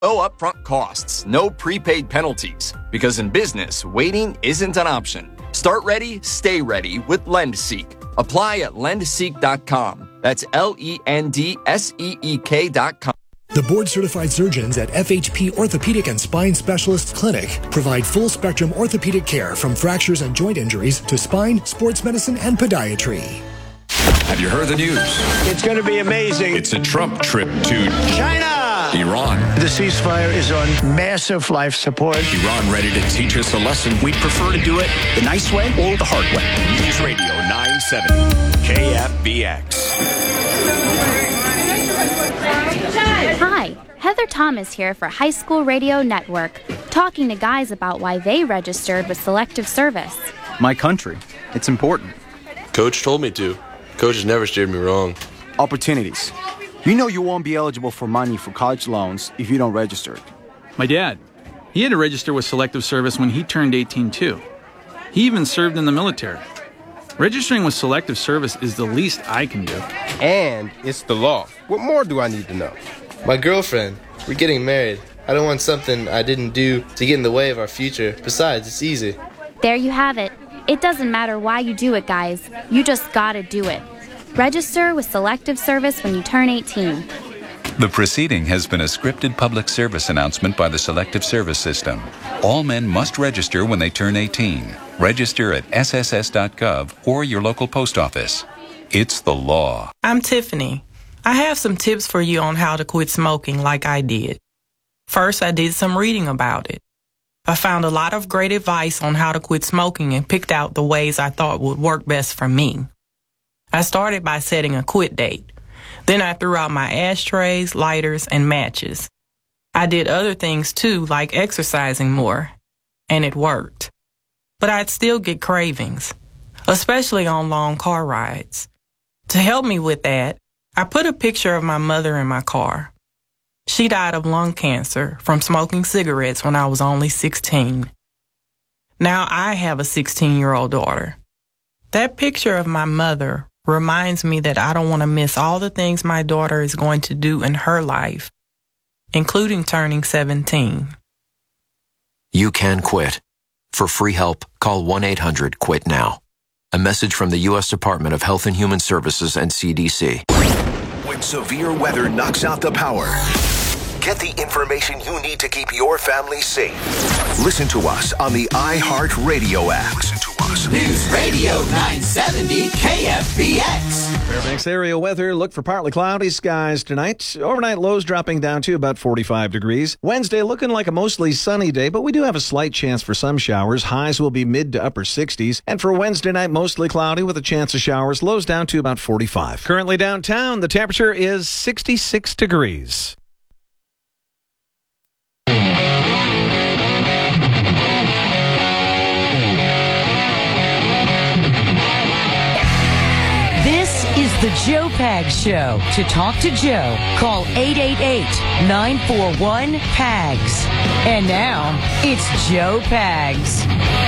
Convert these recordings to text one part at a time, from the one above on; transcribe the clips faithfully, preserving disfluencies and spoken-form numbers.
No upfront costs, no prepaid penalties. Because in business, waiting isn't an option. Start ready, stay ready with LendSeek. Apply at lend seek dot com. That's L E N D S E E K dot com. The board-certified surgeons at F H P Orthopedic and Spine Specialists Clinic provide full-spectrum orthopedic care from fractures and joint injuries to spine, sports medicine, and podiatry. Have you heard the news? It's going to be amazing. It's a Trump trip to China. Iran. The ceasefire is on massive life support. Iran ready to teach us a lesson. We'd prefer to do it the nice way or the hard way. News Radio nine seventy K F B X. Hi, Heather Thomas here for High School Radio Network, talking to guys about why they registered with Selective Service. My country. It's important. Coach told me to. Coach has never steered me wrong. Opportunities. You know you won't be eligible for money for college loans if you don't register. My dad, he had to register with Selective Service when he turned eighteen too. He even served in the military. Registering with Selective Service is the least I can do. And it's the law. What more do I need to know? My girlfriend. We're getting married. I don't want something I didn't do to get in the way of our future. Besides, it's easy. There you have it. It doesn't matter why you do it, guys. You just gotta do it. Register with Selective Service when you turn eighteen. The proceeding has been a scripted public service announcement by the Selective Service System. All men must register when they turn eighteen. Register at S S S dot gov or your local post office. It's the law. I'm Tiffany. I have some tips for you on how to quit smoking like I did. First, I did some reading about it. I found a lot of great advice on how to quit smoking and picked out the ways I thought would work best for me. I started by setting a quit date. Then I threw out my ashtrays, lighters, and matches. I did other things too, like exercising more, and it worked. But I'd still get cravings, especially on long car rides. To help me with that, I put a picture of my mother in my car. She died of lung cancer from smoking cigarettes when I was only sixteen. Now I have a sixteen-year-old daughter. That picture of my mother reminds me that I don't want to miss all the things my daughter is going to do in her life, including turning seventeen. You can quit. For free help, call one eight hundred quit now. A message from the U S Department of Health and Human Services and C D C. When severe weather knocks out the power, get the information you need to keep your family safe. Listen to us on the iHeartRadio app. Listen to us. News Radio nine seventy K F B X. Fairbanks area weather. Look for partly cloudy skies tonight. Overnight lows dropping down to about forty-five degrees. Wednesday looking like a mostly sunny day, but we do have a slight chance for some showers. Highs will be mid to upper sixties. And for Wednesday night, mostly cloudy with a chance of showers. Lows down to about forty-five. Currently downtown, the temperature is sixty-six degrees. This is the Joe Pags Show. To talk to Joe, call eight eight eight, nine four one, P A G S. And now, it's Joe Pags.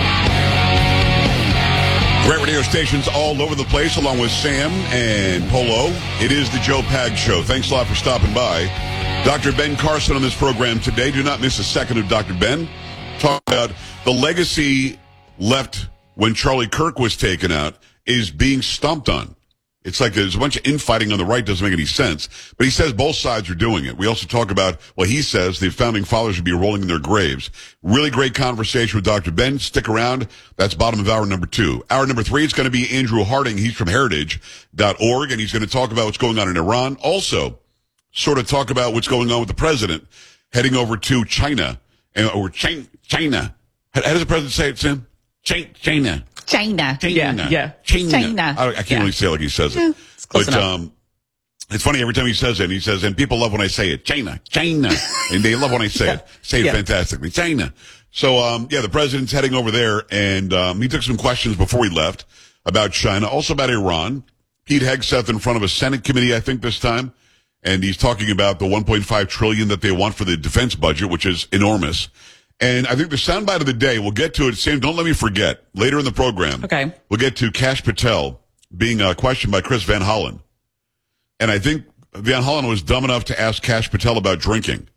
Great radio stations all over the place, along with Sam and Polo. It is the Joe Pags Show. Thanks a lot for stopping by. Doctor Ben Carson on this program today. Do not miss a second of Doctor Ben. Talk about the legacy left when Charlie Kirk was taken out is being stomped on. It's like there's a bunch of infighting on the right. Doesn't make any sense. But he says both sides are doing it. We also talk about what he says the founding fathers would be rolling in their graves. Really great conversation with Doctor Ben. Stick around. That's bottom of hour number two. Hour number three, it's going to be Andrew Harding. He's from heritage dot org, and he's going to talk about what's going on in Iran. Also, sort of talk about what's going on with the president heading over to China. Or China. China. How does the president say it, Sam? China. China. China. Yeah. Yeah. China. China. I, I can't yeah. really say it like he says it. Yeah, it's close but, enough. um, it's funny every time he says it, he says, and people love when I say it. China. China. And they love when I say it. Say it yeah. fantastically. China. So, um, yeah, the president's heading over there, and, um, he took some questions before he left about China, also about Iran. Pete Hegseth in front of a Senate committee, I think this time, and he's talking about the one point five trillion dollars that they want for the defense budget, which is enormous. And I think the soundbite of the day, we'll get to it. Sam, don't let me forget. Later in the program, okay, we'll get to Kash Patel being uh, questioned by Chris Van Hollen. And I think Van Hollen was dumb enough to ask Kash Patel about drinking.